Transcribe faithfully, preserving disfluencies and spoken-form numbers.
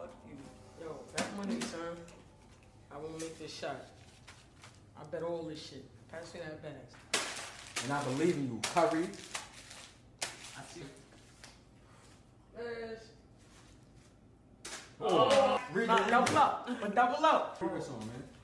Fuck you. Yo, that money, son. I won't make this shot. I bet all this shit. Pass me that bag. And I believe in you, Curry. I see. Yes. Oh. Read Nah, the double up. But double up. Focus on, man.